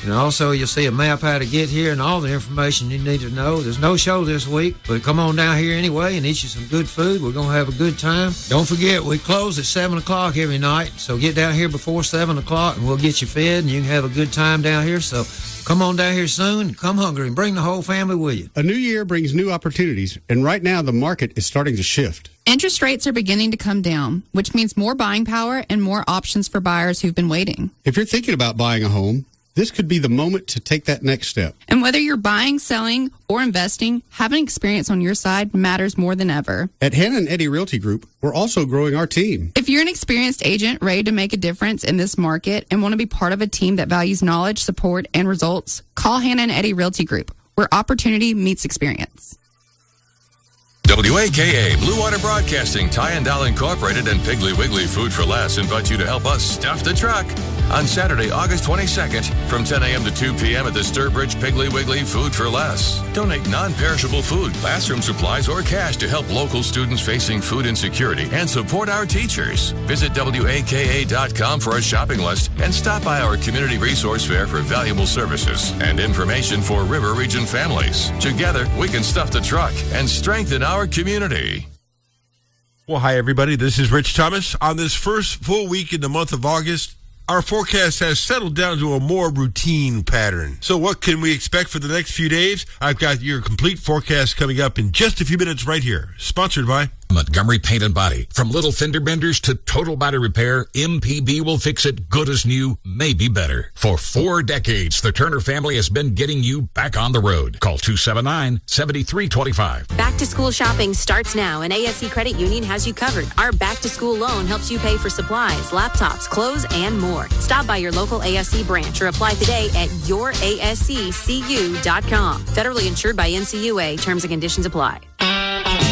And also, you'll see a map how to get here and all the information you need to know. There's no show this week, but come on down here anyway and eat you some good food. We're going to have a good time. Don't forget, we close at 7 o'clock every night, so get down here before 7 o'clock and we'll get you fed and you can have a good time down here. So come on down here soon, come hungry, and bring the whole family with you. A new year brings new opportunities, and right now the market is starting to shift. Interest rates are beginning to come down, which means more buying power and more options for buyers who've been waiting. If you're thinking about buying a home, this could be the moment to take that next step. And whether you're buying, selling, or investing, having experience on your side matters more than ever. At Hannah and Eddie Realty Group, we're also growing our team. If you're an experienced agent ready to make a difference in this market and want to be part of a team that values knowledge, support, and results, call Hannah and Eddie Realty Group, where opportunity meets experience. WAKA, Blue Water Broadcasting, Ty & Doll Incorporated, and Piggly Wiggly Food for Less invite you to help us stuff the truck on Saturday, August 22nd from 10 a.m. to 2 p.m. at the Sturbridge Piggly Wiggly Food for Less. Donate non-perishable food, classroom supplies, or cash to help local students facing food insecurity and support our teachers. Visit WAKA.com for a shopping list and stop by our community resource fair for valuable services and information for River Region families. Together, we can stuff the truck and strengthen our community. Well, hi, everybody. This is Rich Thomas. On this first full week in the month of August, our forecast has settled down to a more routine pattern. So what can we expect for the next few days? I've got your complete forecast coming up in just a few minutes right here. Sponsored by Montgomery Paint and Body. From little fender benders to total body repair, MPB will fix it good as new, maybe better. For 4 decades, the Turner family has been getting you back on the road. Call 279-7325. Back to school shopping starts now, and ASC Credit Union has you covered. Our back to school loan helps you pay for supplies, laptops, clothes, and more. Stop by your local ASC branch or apply today at yourasccu.com. Federally insured by NCUA. Terms and conditions apply.